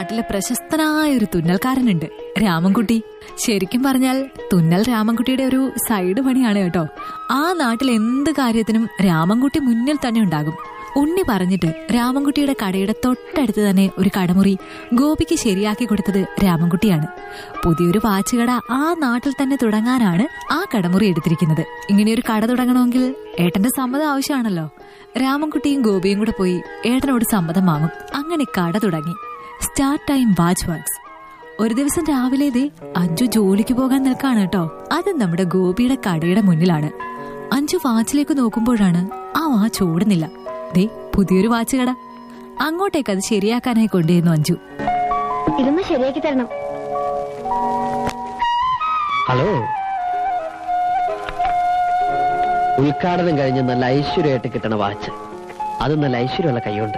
നാട്ടിലെ പ്രശസ്തനായ ഒരു തുന്നൽക്കാരനുണ്ട്, രാമൻകുട്ടി. ശരിക്കും പറഞ്ഞാൽ തുന്നൽ രാമൻകുട്ടിയുടെ ഒരു സൈഡ് പണിയാണ് കേട്ടോ. ആ നാട്ടിൽ എന്ത് കാര്യത്തിനും രാമൻകുട്ടി മുന്നിൽ തന്നെ ഉണ്ടാകും. ഉണ്ണി പറഞ്ഞിട്ട് രാമൻകുട്ടിയുടെ കടയുടെ തൊട്ടടുത്ത് തന്നെ ഒരു കടമുറി ഗോപിക്ക് ശരിയാക്കി കൊടുത്തത് രാമൻകുട്ടിയാണ്. പുതിയൊരു വാച്ച് കട ആ നാട്ടിൽ തന്നെ തുടങ്ങാനാണ് ആ കടമുറി എടുത്തിരിക്കുന്നത്. ഇങ്ങനെയൊരു കട തുടങ്ങണമെങ്കിൽ ഏട്ടന്റെ സമ്മതം ആവശ്യമാണല്ലോ. രാമൻകുട്ടിയും ഗോപിയും കൂടെ പോയി ഏട്ടനോട് സമ്മതം വാങ്ങും. അങ്ങനെ കട തുടങ്ങി. Start time watch works. ഒരു ദിവസം രാവിലെ അഞ്ജു ജോലിക്ക് പോകാൻ നിൽക്കാണ് കേട്ടോ. അത് നമ്മുടെ ഗോപിയുടെ കടയുടെ മുന്നിലാണ്. അഞ്ജു വാച്ചിലേക്ക് നോക്കുമ്പോഴാണ് ആ വാച്ച് ഓടുന്നില്ല. പുതിയൊരു വാച്ച് കട. അങ്ങോട്ടേക്ക് അത് ശരിയാക്കാനായി കൊണ്ടുവന്നു അഞ്ജു. ഇതൊന്ന് ശരിയാക്കി തരണം. ഹലോ. ഉദ്ഘാടനം കഴിഞ്ഞ് നല്ല ഐശ്വര്യമായിട്ട് കിട്ടണ വാച്ച്. അത് നല്ല ഐശ്വര്യമുള്ള കൈയുണ്ട്.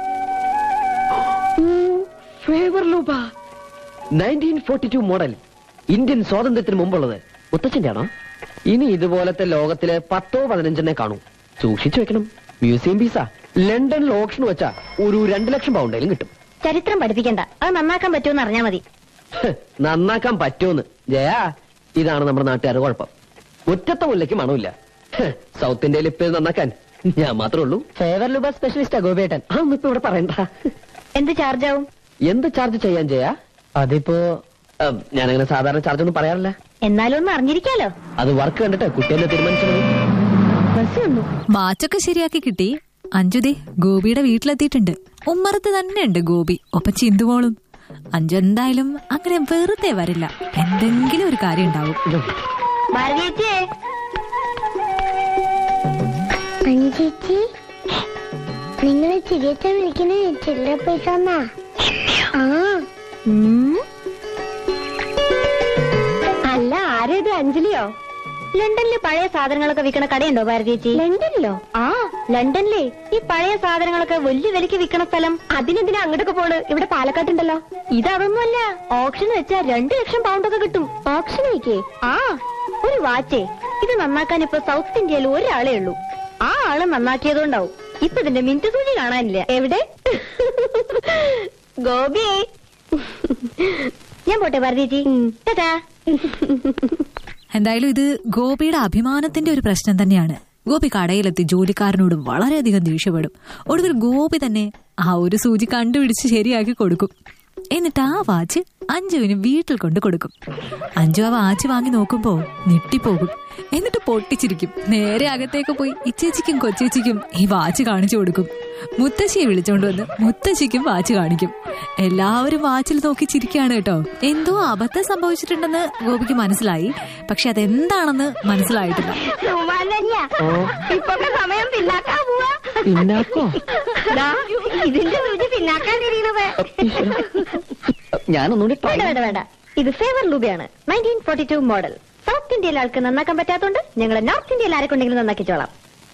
Favour Leuba 1942 model. ഇന്ത്യൻ സ്വാതന്ത്ര്യത്തിന് മുമ്പുള്ളത്. മുത്തച്ഛന്റെ ആണോ? ഇനി ഇതുപോലത്തെ ലോകത്തില് 10-15 കാണൂ. സൂക്ഷിച്ചു വെക്കണം. മ്യൂസിയം പീസാ. ലണ്ടനിൽ ഓപ്ഷൻ വെച്ചാ ഒരു 2 ലക്ഷം പൗണ്ടെങ്കിലും കിട്ടും. ചരിത്രം പഠിപ്പിക്കണ്ട, അത് നന്നാക്കാൻ പറ്റുമെന്ന് അറിഞ്ഞാ മതി. നന്നാക്കാൻ പറ്റുമെന്ന് ജയാ, ഇതാണ് നമ്മുടെ നാട്ടുകാരുടെ കുഴപ്പം. മുറ്റത്തെ മുല്ലയ്ക്ക് മണമില്ല. സൗത്ത് ഇന്ത്യയിൽ ഇപ്പൊ നന്നാക്കാൻ ഞാൻ മാത്രമേ ഉള്ളൂ. Favour Leuba സ്പെഷ്യലിസ്റ്റാ ഗോപിയേട്ടൻ. അതൊന്നും ഇപ്പൊ ഇവിടെ പറയണ്ട. എന്ത് ചാർജ് ആവും? എന്ത് ചാർജ് ചെയ്യാൻ ജയാ? അതിപ്പോ ഞാനങ്ങനെ സാധാരണ ചാർജ് ഒന്നും പറയാറില്ല. എന്നാലും ഒന്ന് അറിഞ്ഞിരിക്കാലോ. അത് വർക്ക് കണ്ടിട്ട് കുട്ടിയെന്നെ തീരുമാനിച്ചത്. വാച്ചൊക്കെ ശരിയാക്കി കിട്ടി. അഞ്ജുദേ ഗോപിയുടെ വീട്ടിലെത്തിയിട്ടുണ്ട്. ഉമ്മറത്ത് തന്നെ ഉണ്ട് ഗോപി, ഒപ്പം ചിന്തുമോളും. അഞ്ജു എന്തായാലും അങ്ങനെ വെറുതെ വരില്ല. എന്തെങ്കിലും ഒരു കാര്യം ഉണ്ടാവും. നിങ്ങൾ ചിരിയച്ച വിളിക്കുന്ന ചില്ലറ പൈസ. അല്ല, ആരേത്? അഞ്ജലിയോ? ലണ്ടനിലെ പഴയ സാധനങ്ങളൊക്കെ വിൽക്കണ കടയുണ്ടോ ഭാരതി ചേച്ചി? ലണ്ടനിലോ? ആ, ലണ്ടനിലെ ഈ പഴയ സാധനങ്ങളൊക്കെ വലിയ വിലക്ക് വിൽക്കണ സ്ഥലം. അതിനെന്തിനാ അങ്ങോട്ടൊക്കെ പോണ്? ഇവിടെ പാലക്കാട്ടുണ്ടല്ലോ. ഇതൊന്നുമല്ല, ഓപ്ഷൻ വെച്ചാ 2 ലക്ഷം പൗണ്ടൊക്കെ കിട്ടും. ഓപ്ഷൻ വയ്ക്കേ? ആ, ഒരു വാച്ചേ. ഇത് നന്നാക്കാൻ ഇപ്പൊ സൗത്ത് ഇന്ത്യയിൽ ഒരാളേ ഉള്ളൂ. ആ ആള് നന്നാക്കിയതുകൊണ്ടാവും ഇപ്പൊ ഇതിന്റെ മിനിറ്റ് സൂചി കാണാനില്ല. എവിടെ? ഗോപിയേ, ഞാൻ പോട്ടെ ഭാരതി ചേച്ചി. ടാറ്റാ. എന്തായാലും ഇത് ഗോപിയുടെ അഭിമാനത്തിന്റെ ഒരു പ്രശ്നം തന്നെയാണ്. ഗോപി കടയിലെത്തി ജോലിക്കാരനോട് വളരെയധികം ദേഷ്യപ്പെടും. ഒടുവിൽ ഗോപി തന്നെ ആ ഒരു സൂചി കണ്ടുപിടിച്ച് ശരിയാക്കി കൊടുക്കും. എന്നിട്ട് ആ വാച്ച് അഞ്ജുവിന് വീട്ടിൽ കൊണ്ട് കൊടുക്കും. അഞ്ജു ആ വാച്ച് വാങ്ങി നോക്കുമ്പോ ഞെട്ടിപ്പോകും. എന്നിട്ട് പൊട്ടിച്ചിരിക്കും. നേരെ അകത്തേക്ക് പോയി ഇച്ചേച്ചിക്കും കൊച്ചേച്ചിക്കും ഈ വാച്ച് കാണിച്ചു കൊടുക്കും. മുത്തശ്ശിയെ വിളിച്ചോണ്ട് വന്ന് മുത്തശ്ശിക്കും വാച്ച് കാണിക്കും. എല്ലാവരും വാച്ചിൽ നോക്കി ചിരിക്കുകയാണ് കേട്ടോ. എന്തോ അബദ്ധം സംഭവിച്ചിട്ടുണ്ടെന്ന് ഗോപിക്ക് മനസ്സിലായി. പക്ഷെ അതെന്താണെന്ന് മനസ്സിലായിട്ടില്ല. സമയം പിന്നാക്കാ പോവാ. ഇതിന്റെ രുചി പിന്നാക്കാൻ തിരിയണത്. ഞാനൊന്നുകൂടി വേണ്ട. ഇത് ഫേവർ ലൂബയാണ്. 1942 മോഡൽ. സൗത്ത് ഇന്ത്യയിലെ ആൾക്ക് നന്നാക്കാൻ പറ്റാത്തോണ്ട് ഞങ്ങൾ നോർത്ത് ഇന്ത്യയിൽ ആരെക്കൊണ്ടെങ്കിലും നന്നാക്കിച്ചോളാം.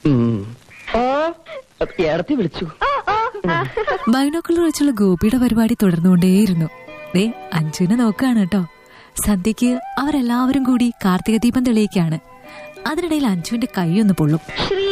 വിളിച്ചു. ബൈനോക്കുലർ വെച്ചുള്ള ഗോപിയുടെ പരിപാടി തുടർന്നുകൊണ്ടേയിരുന്നു. അഞ്ജുവിനെ നോക്കുകയാണ് കേട്ടോ. സന്ധ്യക്ക് അവരെല്ലാവരും കൂടി കാർത്തിക ദീപം തെളിയിക്കുകയാണ്. അതിനിടയിൽ അഞ്ജുവിന്റെ കൈയൊന്ന് പൊള്ളും. ശ്രീ